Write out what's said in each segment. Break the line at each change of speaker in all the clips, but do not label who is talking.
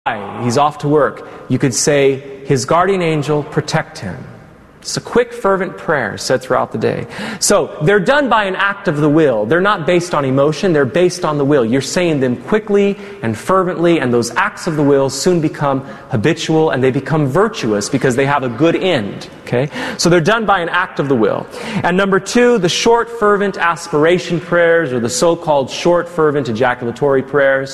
he's off to work, you could say, his guardian angel, protect him. It's a quick, fervent prayer said throughout the day. So, they're done by an act of the will. They're not based on emotion, they're based on the will. You're saying them quickly and fervently, and those acts of the will soon become habitual, and they become virtuous because they have a good end. Okay? So they're done by an act of the will. And number 2, the short, fervent aspiration prayers, or the so-called short, fervent ejaculatory prayers.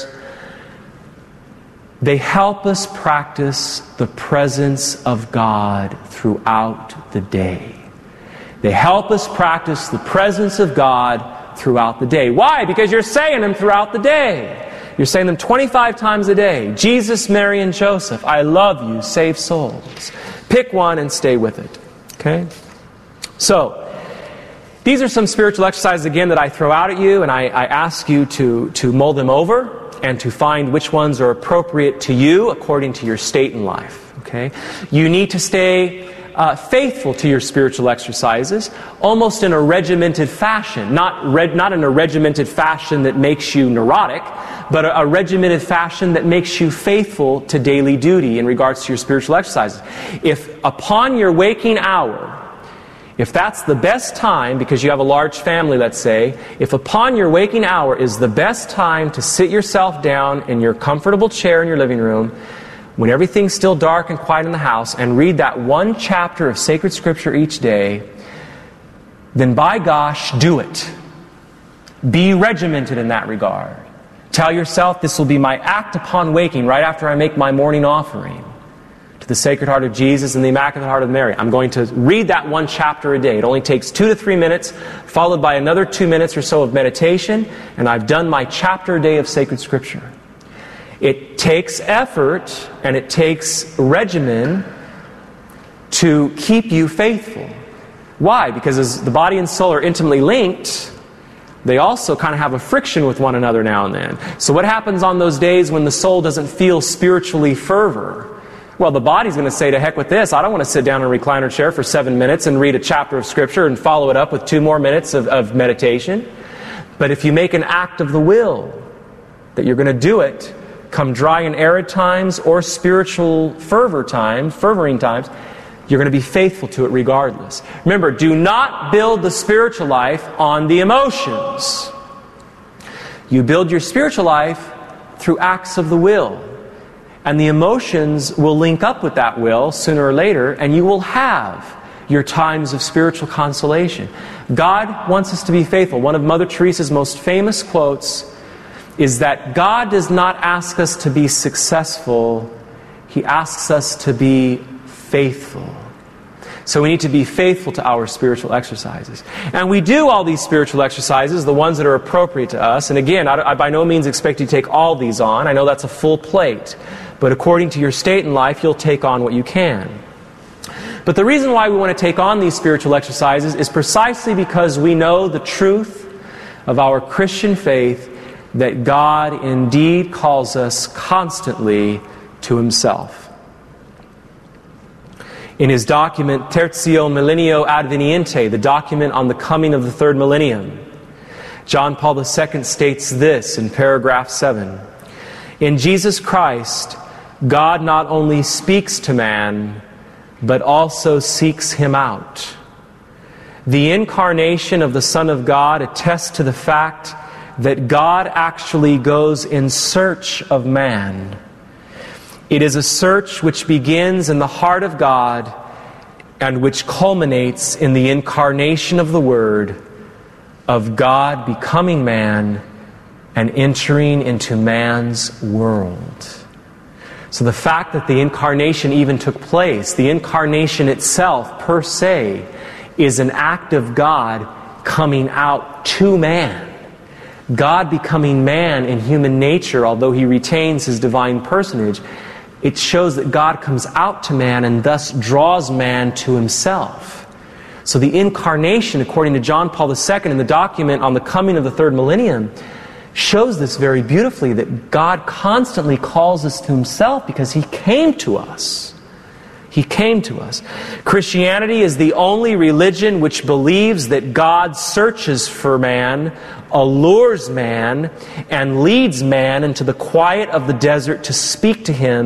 They help us practice the presence of God throughout the day. They help us practice the presence of God throughout the day. Why? Because you're saying them throughout the day. You're saying them 25 times a day. Jesus, Mary, and Joseph, I love you, save souls. Pick one and stay with it. Okay? So, these are some spiritual exercises, again, that I throw out at you, and I ask you to mull them over and to find which ones are appropriate to you according to your state in life. Okay? You need to stay faithful to your spiritual exercises, almost in a regimented fashion. Not in a regimented fashion that makes you neurotic, but a regimented fashion that makes you faithful to daily duty in regards to your spiritual exercises. If upon your waking hour, if that's the best time, because you have a large family, let's say, if upon your waking hour is the best time to sit yourself down in your comfortable chair in your living room, when everything's still dark and quiet in the house, and read that one chapter of sacred scripture each day, then by gosh, do it. Be regimented in that regard. Tell yourself, this will be my act upon waking, right after I make my morning offering to the Sacred Heart of Jesus and the Immaculate Heart of Mary. I'm going to read that one chapter a day. It only takes 2 to 3 minutes, followed by another 2 minutes or so of meditation, and I've done my chapter a day of sacred scripture. It takes effort and it takes regimen to keep you faithful. Why? Because as the body and soul are intimately linked, they also kind of have a friction with one another now and then. So what happens on those days when the soul doesn't feel spiritually fervor? Well, the body's going to say, to heck with this. I don't want to sit down in a recliner chair for 7 minutes and read a chapter of scripture and follow it up with 2 more minutes of meditation. But if you make an act of the will that you're going to do it, come dry and arid times or spiritual fervoring times, you're going to be faithful to it regardless. Remember, do not build the spiritual life on the emotions. You build your spiritual life through acts of the will. And the emotions will link up with that will sooner or later, and you will have your times of spiritual consolation. God wants us to be faithful. One of Mother Teresa's most famous quotes is that God does not ask us to be successful, He asks us to be faithful. So we need to be faithful to our spiritual exercises. And we do all these spiritual exercises, the ones that are appropriate to us. And again, I by no means expect you to take all these on. I know that's a full plate. But according to your state in life, you'll take on what you can. But the reason why we want to take on these spiritual exercises is precisely because we know the truth of our Christian faith, that God indeed calls us constantly to Himself. In his document, Tertio Millennio Adveniente, the document on the coming of the third millennium, John Paul II states this in paragraph 7. In Jesus Christ, God not only speaks to man, but also seeks him out. The incarnation of the Son of God attests to the fact that God actually goes in search of man. It is a search which begins in the heart of God and which culminates in the incarnation of the Word, of God becoming man and entering into man's world. So the fact that the incarnation even took place, the incarnation itself per se, is an act of God coming out to man. God becoming man in human nature, although He retains His divine personage, it shows that God comes out to man and thus draws man to Himself. So the incarnation, according to John Paul II in the document on the coming of the third millennium, shows this very beautifully, that God constantly calls us to Himself because He came to us. He came to us. Christianity is the only religion which believes that God searches for man, allures man, and leads man into the quiet of the desert to speak to him